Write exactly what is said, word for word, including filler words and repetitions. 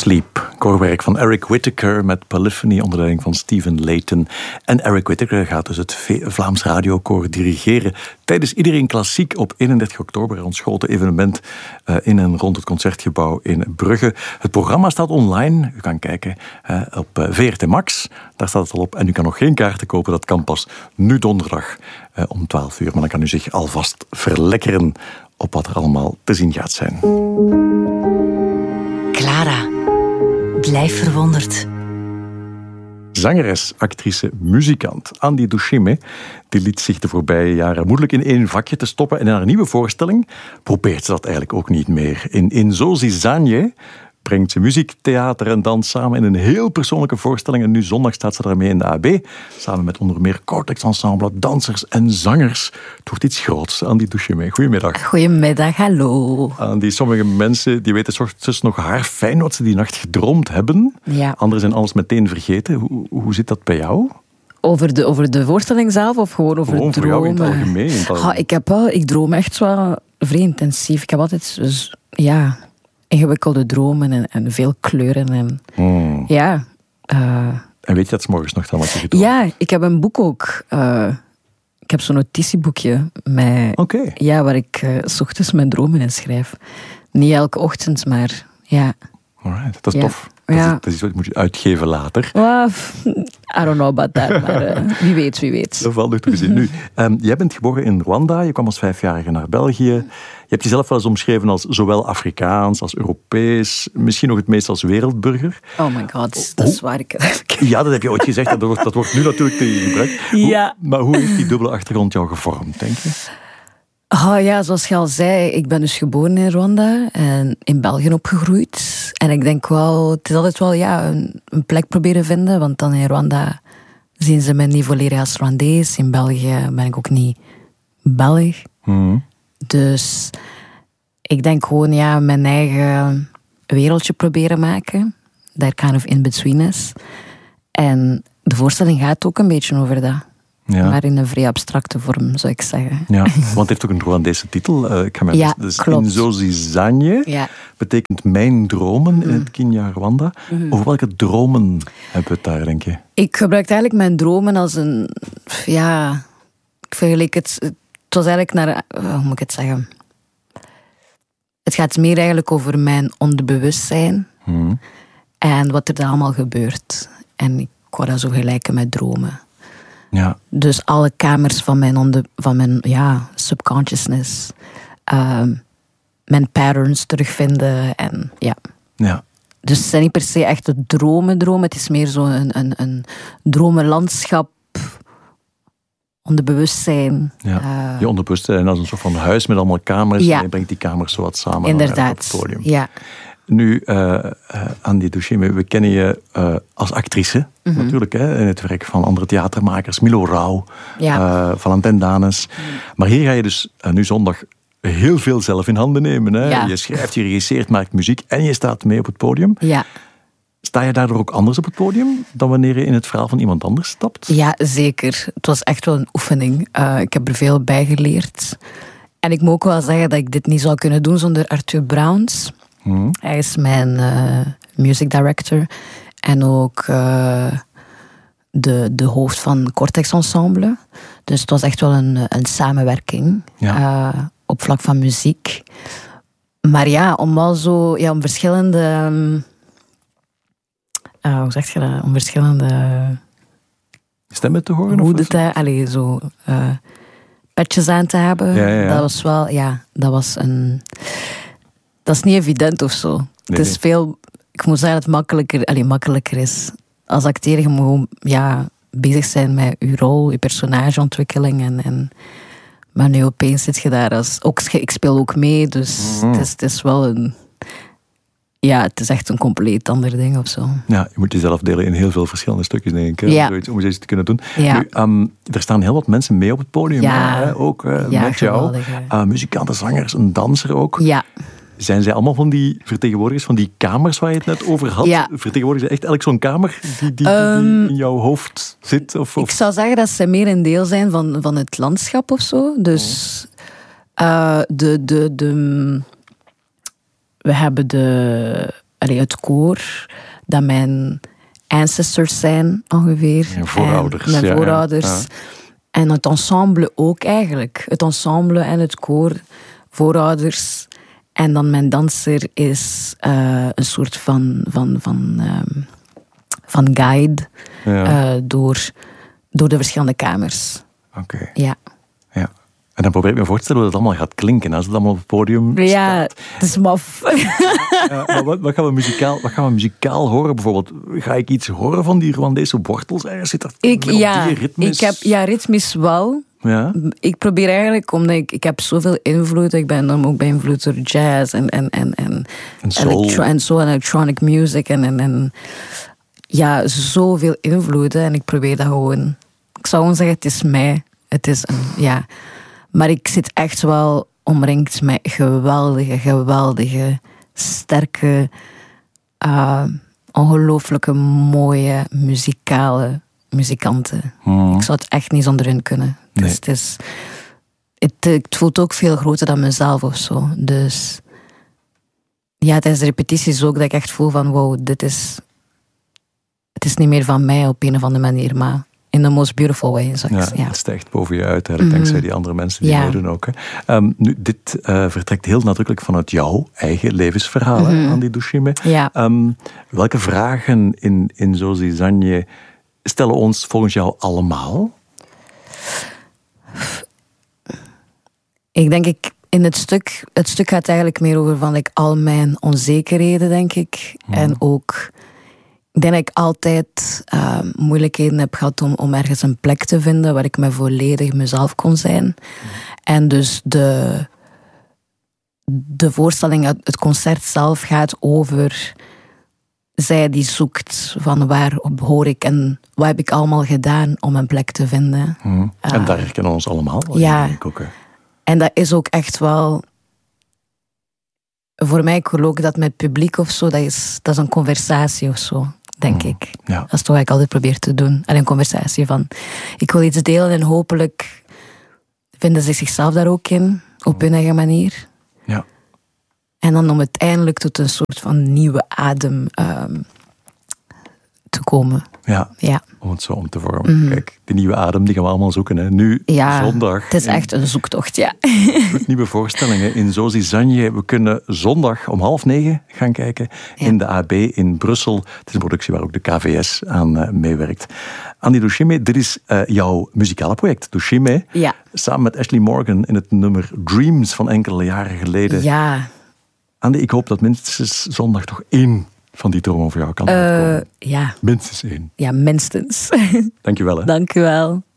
Sleep. Koorwerk van Eric Whittaker met Polyphony onder leiding van Stephen Layton. En Eric Whittaker gaat dus het Vlaams Radiokoor dirigeren tijdens Iedereen Klassiek op eenendertig oktober. Ons grote evenement uh, in en rond het Concertgebouw in Brugge. Het programma staat online. U kan kijken uh, op uh, V R T Max. Daar staat het al op. En u kan nog geen kaarten kopen. Dat kan pas nu donderdag uh, om twaalf uur. Maar dan kan u zich alvast verlekkeren op wat er allemaal te zien gaat zijn. Clara, blijf verwonderd. Zangeres, actrice, muzikant Andy Duchime, die liet zich de voorbije jaren moeilijk in één vakje te stoppen. En in haar nieuwe voorstelling probeert ze dat eigenlijk ook niet meer. In, in Zo Zizanje brengt ze muziek, theater en dans samen in een heel persoonlijke voorstelling. En nu zondag staat ze daarmee in de A B. Samen met onder meer Cortex Ensemble, dansers en zangers. Het wordt iets groots. Andy Duchime, goedemiddag. Goedemiddag, hallo. Andy, sommige mensen die weten 's ochtends nog haarfijn wat ze die nacht gedroomd hebben. Ja. Anderen zijn alles meteen vergeten. Hoe, hoe zit dat bij jou? Over de, over de voorstelling zelf of gewoon over gewoon dromen? Gewoon voor jou in het algemeen. In het algemeen. Ha, ik, heb wel, ik droom echt wel vrij intensief. Ik heb altijd dus, ja, ingewikkelde dromen en, en veel kleuren. En, hmm. ja, uh, en weet je dat 's morgens nog dan wat je gedroomd? Ja, ik heb een boek ook. Uh, ik heb zo'n notitieboekje met, okay. ja, waar ik uh, 's ochtends mijn dromen in schrijf. Niet elke ochtend, maar ja. Alright, dat is ja. tof. Dat, ja. is, dat is wat moet je uitgeven later. Well, I don't know about that, maar uh, wie weet, wie weet. Dat valt nog te bezien. Nu, um, jij bent geboren in Rwanda, je kwam als vijfjarige naar België. Je hebt jezelf wel eens omschreven als zowel Afrikaans als Europees, misschien nog het meest als wereldburger. Oh my god, dat is waar ik... Ja, dat heb je ooit gezegd, dat wordt, dat wordt nu natuurlijk tegengebruikt. Ja. Hoe, maar hoe heeft die dubbele achtergrond jou gevormd, denk je? Oh ja, zoals je al zei, ik ben dus geboren in Rwanda en in België opgegroeid. En ik denk wel, het is altijd wel ja, een, een plek proberen vinden, want dan in Rwanda zien ze me niet volledig als Rwandees. In België ben ik ook niet Belg. Mm. Dus ik denk gewoon, ja, mijn eigen wereldje proberen maken. Daar kind of in between is. En de voorstelling gaat ook een beetje over dat. Ja. Maar in een vrij abstracte vorm, zou ik zeggen. Ja, want het heeft ook een Rwandese titel. Uh, ik ga ja, dus, klopt. In Zo Zizanje ja. betekent mijn dromen mm. in het Kenya Rwanda. Mm. Over welke dromen hebben we het daar, denk je? Ik gebruik eigenlijk mijn dromen als een... Ja, ik vergelijk het... Het was eigenlijk naar... Hoe moet ik het zeggen? Het gaat meer eigenlijk over mijn onderbewustzijn. Mm. En wat er dan allemaal gebeurt. En ik wou dat zo gelijken met dromen. Ja. Dus alle kamers van mijn, onder, van mijn ja, subconsciousness, uh, mijn patterns terugvinden. En, ja. Ja. Dus het zijn niet per se echt de dromen dromen. Het is meer zo een, een, een dromenlandschap, onderbewustzijn. Ja. Uh, je onderbewustzijn als een soort van huis met allemaal kamers. Ja. En je brengt die kamers zo wat samen Inderdaad. op het podium. Ja. Nu, uh, uh, Andy Duchime, we kennen je uh, als actrice, mm-hmm. natuurlijk, hè, in het werk van andere theatermakers, Milo Rauw, ja. uh, Valentin Danes. Mm. Maar hier ga je dus uh, nu zondag heel veel zelf in handen nemen. Hè? Ja. Je schrijft, je regisseert, maakt muziek en je staat mee op het podium. Ja. Sta je daardoor ook anders op het podium dan wanneer je in het verhaal van iemand anders stapt? Ja, zeker. Het was echt wel een oefening. Uh, ik heb er veel bij geleerd. En ik moet ook wel zeggen dat ik dit niet zou kunnen doen zonder Arthur Browns. Hmm. Hij is mijn uh, music director en ook uh, de, de hoofd van Cortex Ensemble. Dus het was echt wel een, een samenwerking ja. uh, op vlak van muziek. Maar ja, om wel zo ja, om verschillende... Um, uh, hoe zeg je dat? Om verschillende... stemmen te horen? Hoe dit, allee, zo... Uh, petjes aan te hebben. Ja, ja, ja. Dat was wel... Ja, dat was een... Dat is niet evident of zo. Nee, het is nee. veel... Ik moet zeggen dat het makkelijker, allez, makkelijker is. Als acteur, je moet gewoon ja, bezig zijn met je rol, je personageontwikkeling. En, en, maar nu opeens zit je daar als... Ook, ik speel ook mee, dus mm. het, is, het is wel een... Ja, het is echt een compleet ander ding of zo. Ja, je moet jezelf delen in heel veel verschillende stukjes, denk ik. Ja. Om zoiets te kunnen doen. Ja. Nu, um, er staan heel wat mensen mee op het podium. Ja. Hè? Ook uh, ja, met jou. Uh, muzikanten, zangers, een danser ook. Ja. Zijn zij allemaal van die vertegenwoordigers van die kamers waar je het net over had? Ja. Vertegenwoordigen ze echt elk zo'n kamer die, die, um, die in jouw hoofd zit? Of, of? Ik zou zeggen dat ze meer een deel zijn van, van het landschap of zo. Dus uh, de, de, de, we hebben de allee, het koor, dat mijn ancestors zijn ongeveer. Mijn voorouders. En mijn ja, voorouders. Ja. En het ensemble ook eigenlijk. Het ensemble en het koor, voorouders. En dan mijn danser is uh, een soort van, van, van, um, van guide ja. uh, door, door de verschillende kamers. Oké. Okay. Ja. ja. En dan probeer ik me voor te stellen hoe dat allemaal gaat klinken als het allemaal op het podium staat. Ja, het is maf. Ja, maar wat, wat, gaan we muzikaal, wat gaan we muzikaal horen? Bijvoorbeeld, ga ik iets horen van die Rwandese wortels? Zit dat ik, ja, ritmisch? Ik heb, ja, ritmisch wel. Ja? Ik probeer eigenlijk, omdat ik, ik heb zoveel invloed. Ik ben dan ook beïnvloed door jazz en, en, en, en, en soul. Electro, en zo, en electronic music. En, en, en ja, zoveel invloeden. En ik probeer dat gewoon... Ik zou gewoon zeggen, het is mij. Het is een, ja... Maar ik zit echt wel omringd met geweldige, geweldige, sterke, uh, ongelooflijke mooie muzikale muzikanten. Hmm. Ik zou het echt niet zonder hun kunnen. Nee. Dus het, is, het, het voelt ook veel groter dan mezelf of zo. Dus ja, tijdens de repetities ook dat ik echt voel van wow, dit is... Het is niet meer van mij op een of andere manier, maar... In the most beautiful way. Zou ik ja, ja. Het stijgt boven je uit, eigenlijk, mm-hmm. dankzij die andere mensen die ja. meedoen ook. Hè. Um, nu, dit uh, vertrekt heel nadrukkelijk vanuit jouw eigen levensverhaal, mm-hmm. Andi Dushime. Ja. Um, welke vragen in, in Zo Zizanje stellen ons volgens jou allemaal? Ik denk, ik, in het stuk, het stuk gaat eigenlijk meer over van like, al mijn onzekerheden, denk ik. Mm. En ook... Ik denk dat ik altijd uh, moeilijkheden heb gehad om, om ergens een plek te vinden waar ik me volledig mezelf kon zijn. Mm. En dus de, de voorstelling, het concert zelf gaat over zij die zoekt van waar hoor ik en wat heb ik allemaal gedaan om een plek te vinden. Mm. En uh, daar herkennen we ons allemaal. Ja, denk ik ook, hè. En dat is ook echt wel... Voor mij, ik wil ook dat met publiek of zo, dat is, dat is een conversatie of zo. Denk mm, ik. Ja. Dat is toch wat ik altijd probeer te doen. En een conversatie van... Ik wil iets delen en hopelijk vinden ze zichzelf daar ook in. Op hun eigen manier. Ja. En dan om uiteindelijk tot een soort van nieuwe adem um, te komen. Ja. ja. Om het zo om te vormen. Mm-hmm. Kijk, die nieuwe adem die gaan we allemaal zoeken. Hè. Nu, ja, zondag. Het is echt een zoektocht, ja. Met nieuwe voorstellingen in Zo Zizanje. We kunnen zondag om half negen gaan kijken ja. in de A B in Brussel. Het is een productie waar ook de K V S aan uh, meewerkt. Andi Dushime, dit is uh, jouw muzikale project. Dushime, ja. samen met Ashley Morgan in het nummer Dreams van enkele jaren geleden. Ja. Andi, ik hoop dat minstens zondag toch één van die dromen voor jou kan uitkomen. Uh, ja. Minstens één. Ja, minstens. Dank je wel. Hè. Dank je wel.